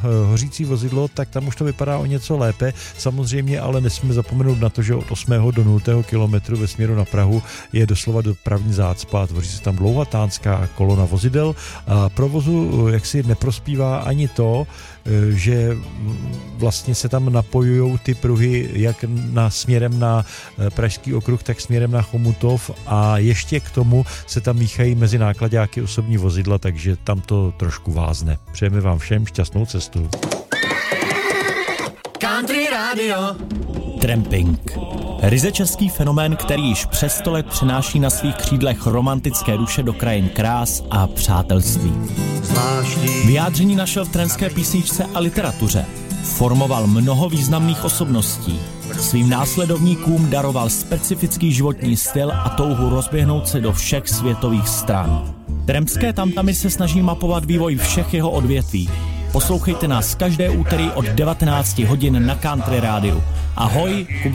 hořící vozidlo, tak tam už to vypadá o něco lépe. Samozřejmě, ale nesmíme zapomenout na to, že od 8. do 0. kilometru ve směru na Prahu je doslova dopravní zácpa. Tvoří se tam dlouhatánská kolona vozidel. A provozu jaksi neprospívá ani to, že vlastně se tam napojujou ty pruhy jak směrem na Pražský okruh, tak směrem na Chomutov a ještě k tomu se tam míchají mezi náklaďáky osobní vozidla, takže tam to trošku vázne. Přejeme vám všem šťastnou cestu. Country Radio. Tramping. Ryze český fenomén, který již přes 100 let přenáší na svých křídlech romantické duše do krajin krás a přátelství. Vyjádření našel v trendské písničce a literatuře. Formoval mnoho významných osobností. Svým následovníkům daroval specifický životní styl a touhu rozběhnout se do všech světových stran. Trampské tamtamy se snaží mapovat vývoj všech jeho odvětví. Poslouchejte nás každé úterý od 19 hodin na Country Rádiu. Ahoj, Kuba